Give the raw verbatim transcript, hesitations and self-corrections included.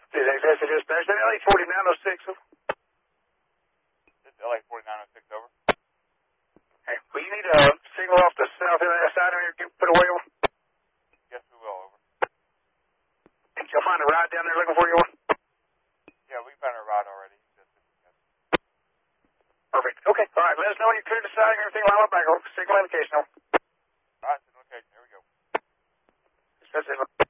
This is X S dispatch. L A forty-nine oh six. This is L A forty-nine oh six, over. Hey, will you need a signal off the south end of that side on your put away over? Yes, we will, over. Think you'll find a ride down there looking for you over? Yeah, we found a ride already. Perfect. Okay. All right. Let us know when you clear the side and everything. Line up back over. Signal indication over. All right, signal indication. Here we go. That's it.